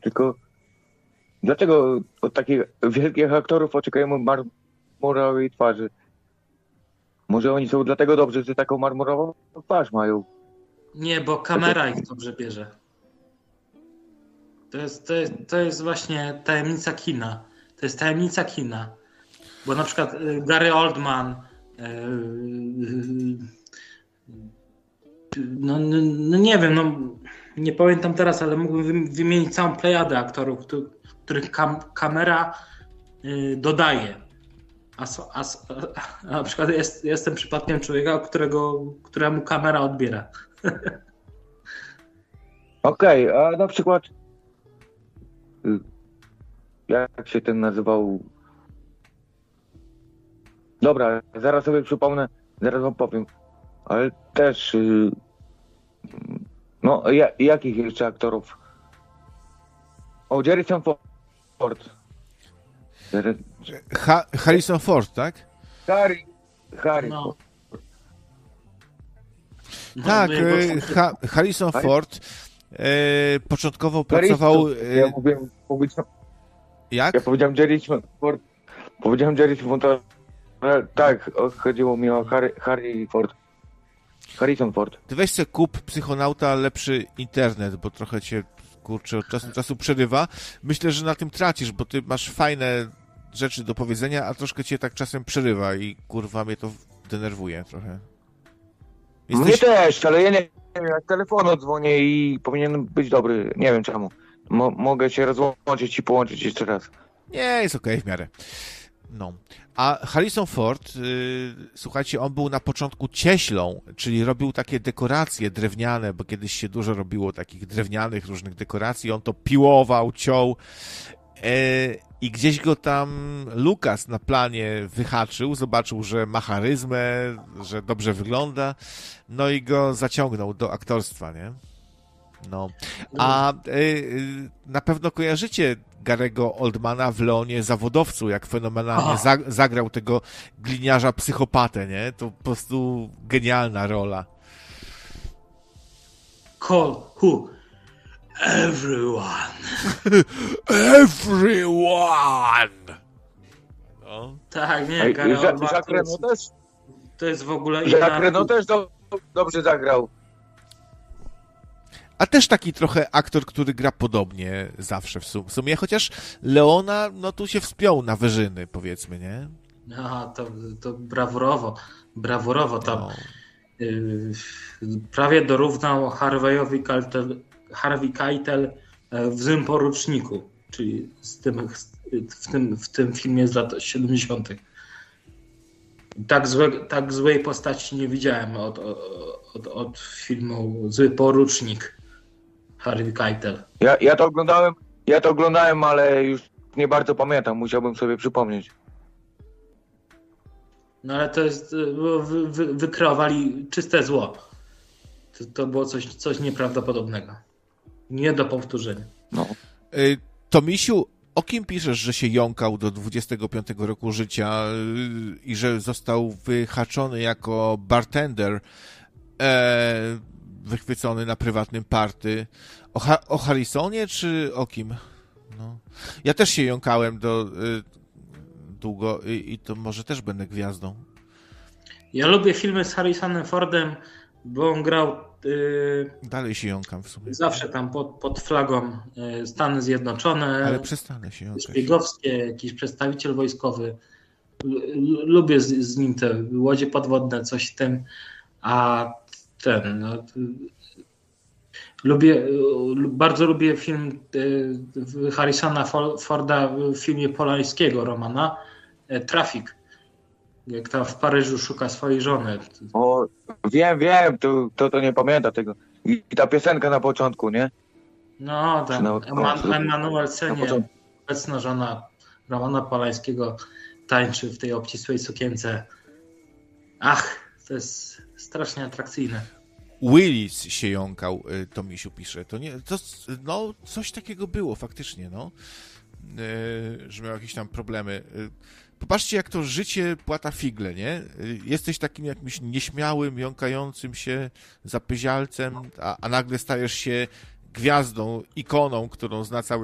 Tylko dlaczego od takich wielkich aktorów oczekujemy marmurowej twarzy? Może oni są dlatego dobrzy, że taką marmurową twarz mają? Nie, bo kamera ich dobrze bierze. To jest właśnie tajemnica kina. To jest tajemnica kina. Bo na przykład Gary Oldman, no nie wiem, no nie pamiętam teraz, ale mógłbym wymienić całą plejadę aktorów, których kamera dodaje. A na przykład jestem przypadkiem człowieka, któremu kamera odbiera. Okej, a na przykład jak się ten nazywał? Dobra, zaraz sobie przypomnę, zaraz wam powiem. Ale też no jakich jeszcze aktorów? O, Harrison Ford. Harrison Ford, tak? Harry No. Ford. Tak, Harrison Ford początkowo pracował... Ja mówiłem, Jak? Ja powiedziałem Harrison Ford. Powiedziałem Harrison Ford, ale tak, chodziło mi o Harry Ford. Harrison Ford. Ty weź se kup Psychonauta lepszy internet, bo trochę cię, kurczę, od czasu do czasu przerywa. Myślę, że na tym tracisz, bo ty masz fajne rzeczy do powiedzenia, a troszkę cię tak czasem przerywa i kurwa mnie to denerwuje trochę. Mnie też, ale ja nie wiem, jak telefonu dzwonię i powinien być dobry. Nie wiem czemu. Mogę się rozłączyć i połączyć jeszcze raz. Nie, jest okej w miarę. No. A Harrison Ford, słuchajcie, on był na początku cieślą, czyli robił takie dekoracje drewniane, bo kiedyś się dużo robiło takich drewnianych różnych dekoracji. On to piłował, ciął i gdzieś go tam Lucas na planie wyhaczył, zobaczył, że ma charyzmę, że dobrze wygląda, no i go zaciągnął do aktorstwa, nie? No. A na pewno kojarzycie Gary'ego Oldmana w Leonie Zawodowcu, jak fenomenalnie zagrał tego gliniarza psychopatę, nie? To po prostu genialna rola. Call who? Everyone. Everyone! No. Tak, nie, Gary Oldman to jest w ogóle... Jacques Reno też dobrze zagrał. A też taki trochę aktor, który gra podobnie zawsze w sumie, chociaż Leona, no tu się wspiął na wyżyny, powiedzmy, nie? Aha, to brawurowo tam prawie dorównał Harvey Keitel w Złym Poruczniku, czyli w tym filmie z lat 70. Tak złej postaci nie widziałem od filmu Zły Porucznik. Harvey Keitel. Ja to oglądałem, ale już nie bardzo pamiętam, musiałbym sobie przypomnieć. No ale to jest, wykreowali czyste zło. To było coś nieprawdopodobnego. Nie do powtórzenia. No. Tomisiu, o kim piszesz, że się jąkał do 25 roku życia i że został wyhaczony jako bartender wychwycony na prywatnym party? O Harrisonie czy o kim? No. Ja też się jąkałem długo i to może też będę gwiazdą. Ja lubię filmy z Harrisonem Fordem, bo on grał dalej się jąkam w sumie. Zawsze tam pod flagą Stany Zjednoczone. Ale przestanę się jąkać. Szpiegowskie, jakiś przedstawiciel wojskowy. Lubię z nim te łodzie podwodne, coś w tym. A bardzo lubię film Harrisona Forda w filmie Polańskiego Romana Traffic. Jak tam w Paryżu szuka swojej żony. O, wiem, to nie pamiętam tego. I ta piosenka na początku, nie? No, tam Emmanuel Senie, obecna żona Romana Polańskiego, tańczy w tej obcisłej sukience. Ach, to jest strasznie atrakcyjne. Willis się jąkał, Tomisiu pisze. No, coś takiego było faktycznie, no. Że miał jakieś tam problemy. Popatrzcie, jak to życie płata figle, nie? Jesteś takim jakimś nieśmiałym, jąkającym się zapyzialcem, a nagle stajesz się gwiazdą, ikoną, którą zna cały